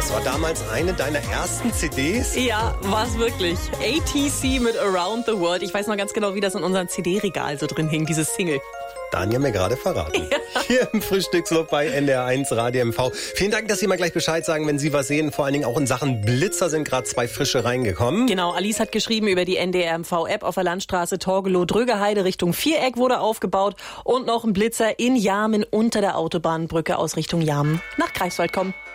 Das war damals eine deiner ersten CDs? Ja, war es wirklich. ATC mit Around the World. Ich weiß noch ganz genau, wie das in unserem CD-Regal so drin hing, dieses Single. Daniel mir gerade verraten. Ja. Hier im Frühstückslob bei NDR1 Radio MV. Vielen Dank, dass Sie mal gleich Bescheid sagen, wenn Sie was sehen. Vor allen Dingen auch in Sachen Blitzer sind gerade 2 frische reingekommen. Genau, Alice hat geschrieben über die NDR MV-App auf der Landstraße Torgelow-Drögeheide Richtung Viereck wurde aufgebaut. Und noch ein Blitzer in Jarmen unter der Autobahnbrücke aus Richtung Jarmen nach Greifswald kommen.